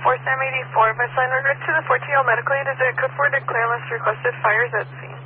4 Sam 84, bus line regard to the 14-year-old medical aid. Is it code 4 declare unless requested fires at scene?